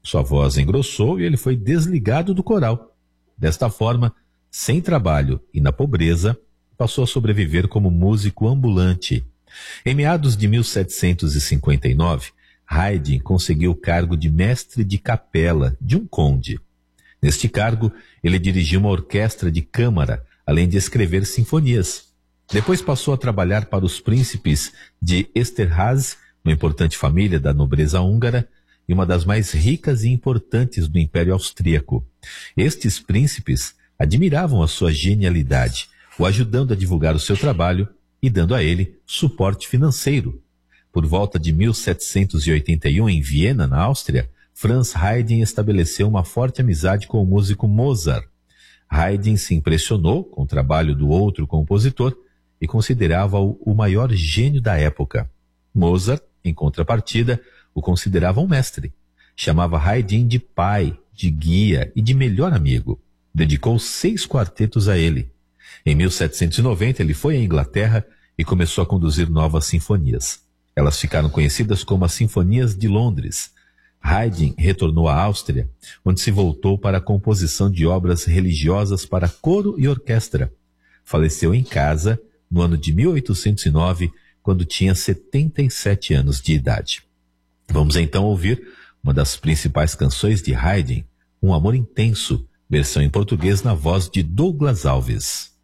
Sua voz engrossou e ele foi desligado do coral. Desta forma, sem trabalho e na pobreza, passou a sobreviver como músico ambulante. Em meados de 1759, Haydn conseguiu o cargo de mestre de capela de um conde. Neste cargo, ele dirigiu uma orquestra de câmara, além de escrever sinfonias. Depois passou a trabalhar para os príncipes de Esterházy, uma importante família da nobreza húngara e uma das mais ricas e importantes do Império Austríaco. Estes príncipes admiravam a sua genialidade, o ajudando a divulgar o seu trabalho e dando a ele suporte financeiro. Por volta de 1781, em Viena, na Áustria, Franz Haydn estabeleceu uma forte amizade com o músico Mozart. Haydn se impressionou com o trabalho do outro compositor e considerava-o o maior gênio da época. Mozart, em contrapartida, o considerava um mestre. Chamava Haydn de pai, de guia e de melhor amigo. Dedicou 6 quartetos a ele. Em 1790, ele foi à Inglaterra e começou a conduzir novas sinfonias. Elas ficaram conhecidas como as Sinfonias de Londres. Haydn retornou à Áustria, onde se voltou para a composição de obras religiosas para coro e orquestra. Faleceu em casa no ano de 1809, quando tinha 77 anos de idade. Vamos então ouvir uma das principais canções de Haydn, Um Amor Intenso, versão em português na voz de Douglas Alves.